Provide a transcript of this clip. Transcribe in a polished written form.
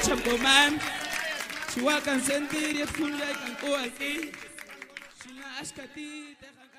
chamcoman. Chihuacan sentir y fulga y canco aquí. China ashkati.